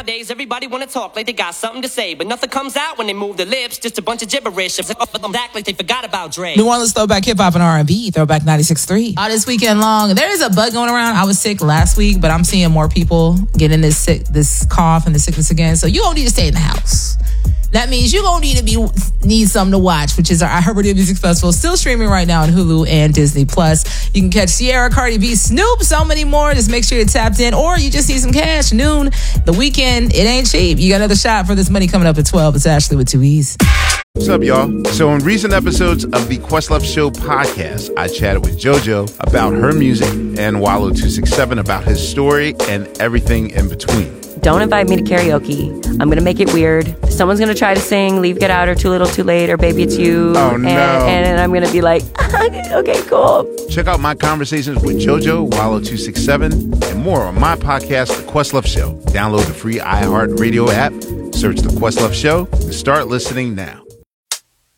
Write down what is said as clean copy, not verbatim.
Nowadays, everybody wanna talk like they got something to say, but nothing comes out when they move their lips. Just a bunch of gibberish. Act like they forgot about Dre. New Orleans throwback hip hop and R&B, Throwback 96.3. All this weekend long, there is a bug going around. I was sick last week, but I'm seeing more people getting this cough and the sickness again. So you don't need to stay in the house. That means you're going to need something to watch, which is our iHeartRadio Music Festival, still streaming right now on Hulu and Disney+. You can catch Sierra, Cardi B, Snoop, so many more. Just make sure you're tapped in, or you just need some cash. Noon, the weekend, it ain't cheap. You got another shot for this money coming up at 12. It's Ashley with 2 E's. What's up, y'all? So in recent episodes of the Questlove Show podcast, I chatted with JoJo about her music and Wallow 267 about his story and everything in between. Don't invite me to karaoke. I'm going to make it weird. Someone's going to try to sing Leave, Get Out, or Too Little, Too Late, or Baby It's You. Oh, no. And I'm going to be like, okay, cool. Check out my conversations with JoJo, Wallow 267, and more on my podcast, The Questlove Show. Download the free iHeartRadio app, search The Questlove Show, and start listening now.